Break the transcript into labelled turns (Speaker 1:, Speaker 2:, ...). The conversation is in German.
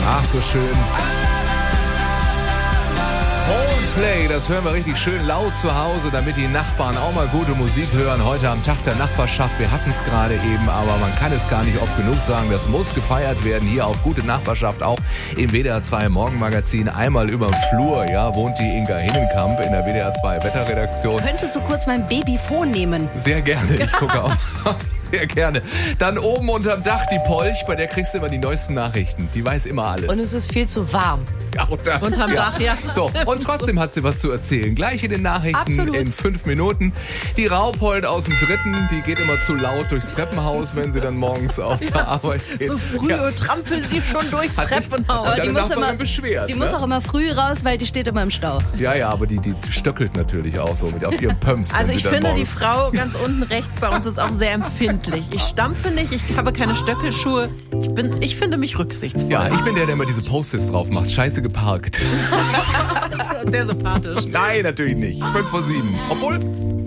Speaker 1: Ach, so schön. Play, das hören wir richtig schön laut zu Hause, damit die Nachbarn auch mal gute Musik hören. Heute am Tag der Nachbarschaft, wir hatten es gerade eben, aber man kann es gar nicht oft genug sagen, das muss gefeiert werden. Hier auf Gute Nachbarschaft, auch im WDR 2 Morgenmagazin. Einmal überm Flur, ja, wohnt die Inga Hinnenkamp in der WDR 2 Wetterredaktion.
Speaker 2: Könntest du kurz mein Babyphone nehmen?
Speaker 1: Sehr gerne, ich gucke auch. Sehr gerne. Dann oben unterm Dach die Polch, bei der kriegst du immer die neuesten Nachrichten. Die weiß immer alles.
Speaker 3: Und es ist viel zu warm.
Speaker 1: Ja, und das,
Speaker 3: Unterm Dach, ja.
Speaker 1: So, und trotzdem hat sie was zu erzählen. Gleich in den Nachrichten.
Speaker 3: Absolut.
Speaker 1: In 5 Minuten. Die Raupold aus dem 3., die geht immer zu laut durchs Treppenhaus, wenn sie dann morgens auf zur Arbeit geht.
Speaker 3: So früh trampelt sie schon durchs Treppenhaus.
Speaker 1: Hat sich
Speaker 2: die
Speaker 1: deine
Speaker 2: muss
Speaker 1: Nachbarin
Speaker 2: immer-
Speaker 1: beschwert.
Speaker 2: Die muss
Speaker 1: ne?
Speaker 2: auch immer früh raus, weil die steht immer im Stau.
Speaker 1: Ja, aber die stöckelt natürlich auch so mit auf ihrem Pumps.
Speaker 3: Also
Speaker 1: wenn
Speaker 3: ich
Speaker 1: sie dann
Speaker 3: finde, die
Speaker 1: morgens-
Speaker 3: Frau ganz unten rechts bei uns ist auch sehr empfindlich. Ich stampfe nicht, ich habe keine Stöckelschuhe. Ich finde mich rücksichtsvoll.
Speaker 1: Ja, ich bin der immer diese Post-its drauf macht. Scheiße geparkt.
Speaker 3: Sehr sympathisch.
Speaker 1: Nein, natürlich nicht. 5 vor 7. Obwohl...